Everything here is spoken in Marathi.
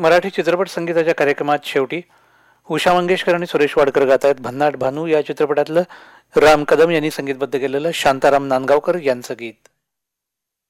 मराठी चित्रपट संगीताच्या कार्यक्रमात शेवटी उषा मंगेशकर आणि सुरेश वाडकर गात आहेत भन्नाट भानू या चित्रपटातलं राम कदम यांनी संगीतबद्ध केलेलं शांताराम नांदगावकर यांचं गीत.